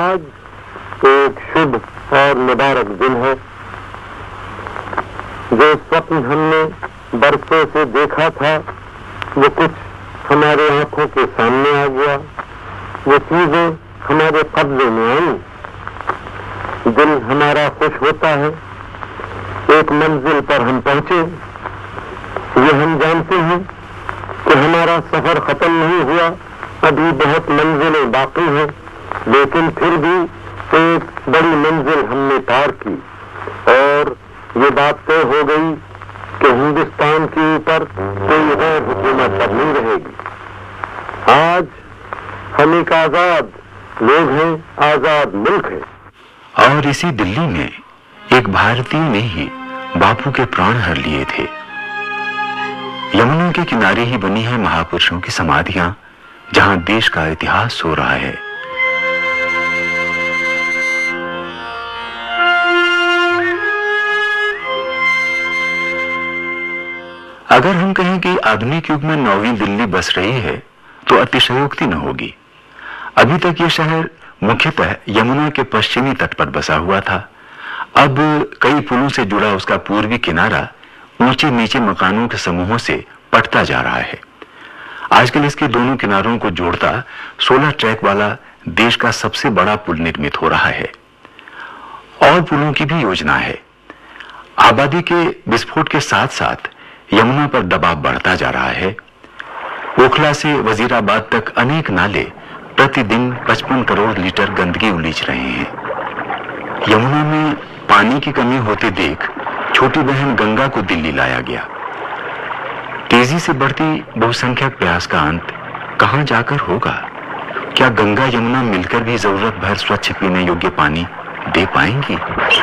आज एक शुभ और मुबारक दिन है। जो स्वप्न हमने बरसों से देखा था वो कुछ हमारे आंखों के सामने आ गया, वो चीजें हमारे कब्जे में आई, दिल हमारा खुश होता है। एक मंजिल पर हम पहुंचे, ये हम जानते हैं कि हमारा सफर खत्म नहीं हुआ, अभी बहुत मंजिलें बाकी हैं, लेकिन फिर भी एक बड़ी मंजिल हमने पार की और ये बात तय हो गई कि हिंदुस्तान के ऊपर कोई गैर हुकूमत अब नहीं रहेगी। आज हम एक आजाद लोग हैं, आजाद मुल्क है। और इसी दिल्ली में एक भारतीय ने ही बापू के प्राण हर लिए थे। यमुना के किनारे ही बनी है महापुरुषों की समाधियां, जहां देश का इतिहास सो रहा है। अगर हम कहें कि आधुनिक युग में 9वीं दिल्ली बस रही है तो अतिशयोक्ति न होगी। अभी तक यह शहर मुख्यतः यमुना के पश्चिमी तट पर बसा हुआ था। अब कई पुलों से जुड़ा उसका पूर्वी किनारा ऊंचे नीचे मकानों के समूहों से पटता जा रहा है। आजकल इसके दोनों किनारों को जोड़ता 16 ट्रैक वाला देश का सबसे बड़ा पुल निर्मित हो रहा है। और पुलों की भी योजना है। आबादी के विस्फोट के साथ साथ यमुना पर दबाव बढ़ता जा रहा है। ओखला से वजीराबाद तक अनेक नाले प्रतिदिन 55 करोड़ लीटर गंदगी उलीच रहे हैं। यमुना में पानी की कमी होते देख छोटी बहन गंगा को दिल्ली लाया गया। तेजी से बढ़ती बहुसंख्यक प्रयास का अंत कहां जाकर होगा? क्या गंगा यमुना मिलकर भी जरूरत भर स्वच्छ पीने योग्य पानी दे पाएंगी?